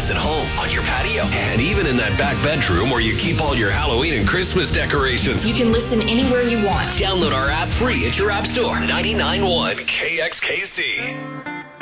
house, at home, on your patio, and even in that back bedroom where you keep all your Halloween and Christmas decorations. You can listen anywhere you want. Download our app free at your app store. 99.1 KXKC.